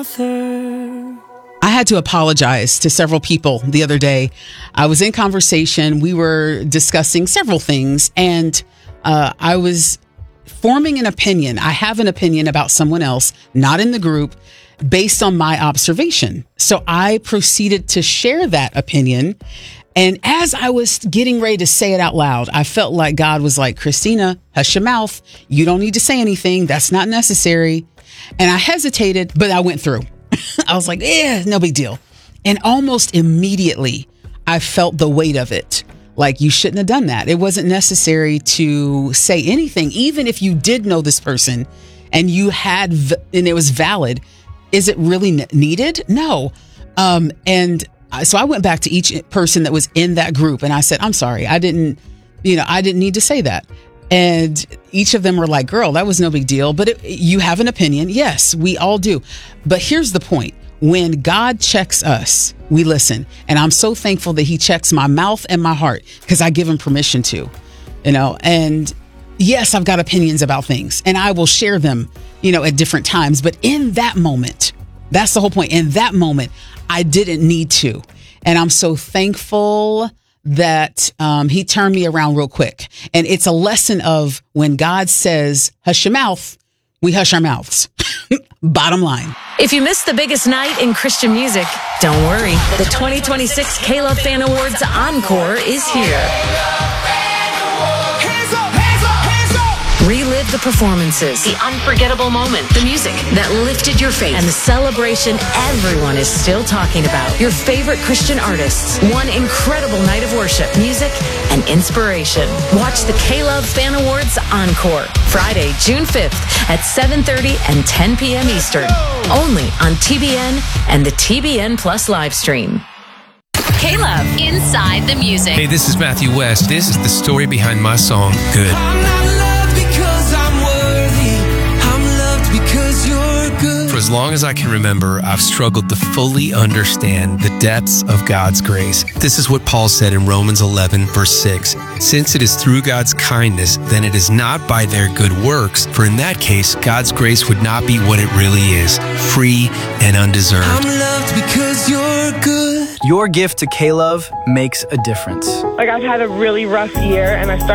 I had to apologize to several people the other day. I was in conversation. We were discussing several things, and I was forming an opinion. I have an opinion about someone else, not in the group, based on my observation. So I proceeded to share that opinion. And as I was getting ready to say it out loud, I felt like God was like, Christina, hush your mouth. You don't need to say anything. That's not necessary. And I hesitated, but I went through. I was like, no big deal. And almost immediately, I felt the weight of it. Like, you shouldn't have done that. It wasn't necessary to say anything, even if you did know this person and you had, and it was valid. Is it really needed? No. So I went back to each person that was in that group and I said, I'm sorry. I didn't need to say that. And each of them were like, girl, that was no big deal. But you have an opinion. Yes, we all do. But here's the point. When God checks us, we listen. And I'm so thankful that he checks my mouth and my heart because I give him permission to, and yes, I've got opinions about things and I will share them, at different times. But in that moment, that's the whole point. In that moment, I didn't need to. And I'm so thankful that he turned me around real quick. And it's a lesson of when God says, hush your mouth, we hush our mouths. Bottom line. If you missed the biggest night in Christian music, don't worry. The 2026 K-Love Fan Awards Encore is here. Relive the performances, the unforgettable moment, the music that lifted your faith, and the celebration everyone is still talking about. Your favorite Christian artists, one incredible night of worship, music, and inspiration. Watch the K-Love Fan Awards Encore, Friday, June 5th at 7:30 and 10 p.m. Eastern, only on TBN and the TBN Plus live stream. K-Love, Inside the Music. Hey, this is Matthew West. This is the story behind my song, Good. For as long as I can remember, I've struggled to fully understand the depths of God's grace. This is what Paul said in Romans 11, verse 6. Since it is through God's kindness, then it is not by their good works, for in that case, God's grace would not be what it really is, free and undeserved. I'm loved because you're good. Your gift to K-Love makes a difference. I've had a really rough year, and I started